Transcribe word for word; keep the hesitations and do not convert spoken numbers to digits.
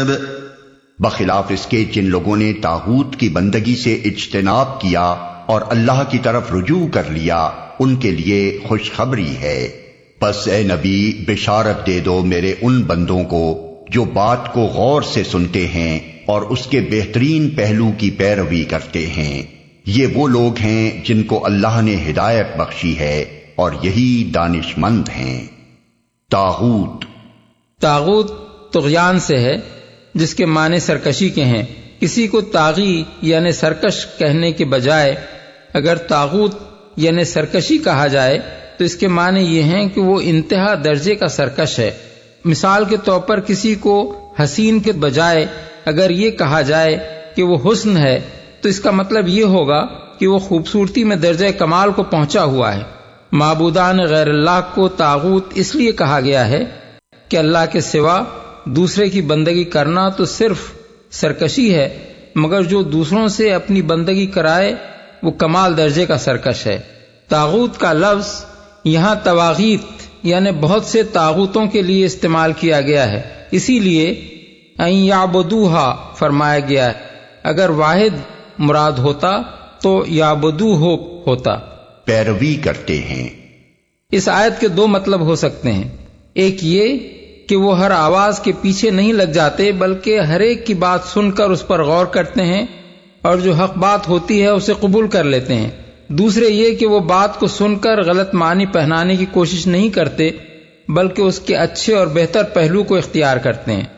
بخلاف اس کے جن لوگوں نے طاغوت کی بندگی سے اجتناب کیا اور اللہ کی طرف رجوع کر لیا، ان کے لیے خوشخبری ہے۔ پس اے نبی بشارت دے دو میرے ان بندوں کو جو بات کو غور سے سنتے ہیں اور اس کے بہترین پہلو کی پیروی کرتے ہیں۔ یہ وہ لوگ ہیں جن کو اللہ نے ہدایت بخشی ہے اور یہی دانش مند ہیں۔ طاغوت طاغوت طغیان سے ہے، جس کے معنی سرکشی کے ہیں۔ کسی کو طاغی یعنی سرکش کہنے کے بجائے اگر طاغوت یعنی سرکشی کہا جائے تو اس کے معنی یہ ہیں کہ وہ انتہا درجے کا سرکش ہے۔ مثال کے طور پر کسی کو حسین کے بجائے اگر یہ کہا جائے کہ وہ حسن ہے تو اس کا مطلب یہ ہوگا کہ وہ خوبصورتی میں درجہ کمال کو پہنچا ہوا ہے۔ معبودان غیر اللہ کو طاغوت اس لیے کہا گیا ہے کہ اللہ کے سوا دوسرے کی بندگی کرنا تو صرف سرکشی ہے، مگر جو دوسروں سے اپنی بندگی کرائے وہ کمال درجے کا سرکش ہے۔ طاغوت کا لفظ یہاں طواغیت یعنی بہت سے طاغوتوں کے لیے استعمال کیا گیا ہے، اسی لیے ان یعبدوہا فرمایا گیا ہے۔ اگر واحد مراد ہوتا تو یعبدوہ ہوتا، پیروی کرتے ہیں۔ اس آیت کے دو مطلب ہو سکتے ہیں، ایک یہ کہ وہ ہر آواز کے پیچھے نہیں لگ جاتے بلکہ ہر ایک کی بات سن کر اس پر غور کرتے ہیں اور جو حق بات ہوتی ہے اسے قبول کر لیتے ہیں۔ دوسرے یہ کہ وہ بات کو سن کر غلط معنی پہنانے کی کوشش نہیں کرتے بلکہ اس کے اچھے اور بہتر پہلو کو اختیار کرتے ہیں۔